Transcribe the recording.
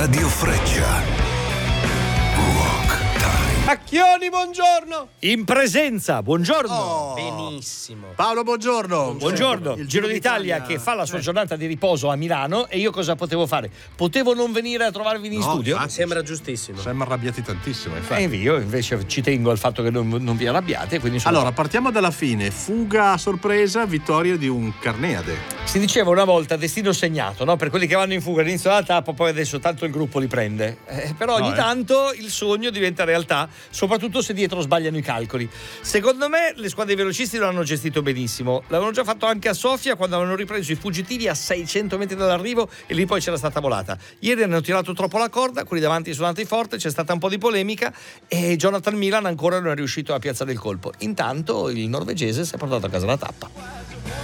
Radio Freccia. Rock Time. Acchioni, buongiorno. In presenza, buongiorno. Oh. Benissimo. Paolo, buongiorno. Buongiorno, il Giro d'Italia che fa la sua giornata di riposo a Milano, e io cosa potevo fare? Potevo non venire a trovarvi in studio? infatti, Sembra giustissimo. siamo arrabbiati tantissimo, infatti. E io invece ci tengo al fatto che non vi arrabbiate, quindi Allora, partiamo dalla fine. Fuga a sorpresa, vittoria di un Carneade. si diceva una volta destino segnato, no? Per quelli che vanno in fuga all'inizio della tappa, poi adesso tanto il gruppo li prende. Però ogni tanto il sogno diventa realtà, soprattutto se dietro sbagliano i calcoli. Secondo me le squadre velocisti lo hanno gestito benissimo. L'avevano già fatto anche a Sofia, quando avevano ripreso i fuggitivi a 600 metri dall'arrivo, e lì poi c'era stata volata. Ieri hanno tirato troppo la corda, quelli davanti sono andati forte, c'è stata un po' di polemica e Jonathan Milan ancora non è riuscito a piazzare il colpo. Intanto il norvegese si è portato a casa la tappa.